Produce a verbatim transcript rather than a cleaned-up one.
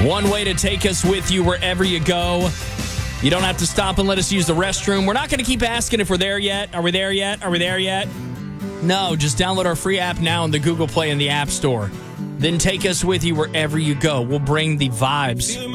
One way to take us with you wherever you go. You don't have to stop and let us use the restroom. We're not going to keep asking if we're there yet. Are we there yet? Are we there yet? No, just download our free app now in the Google Play and the App Store. Then take us with you wherever you go. We'll bring the vibes.